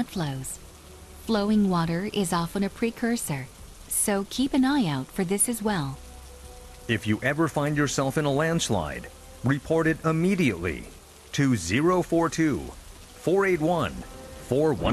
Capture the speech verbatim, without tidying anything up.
flows. Flowing water is often a precursor, so keep an eye out for this as well. If you ever find yourself in a landslide, report it immediately to zero four two, four eight one, four one.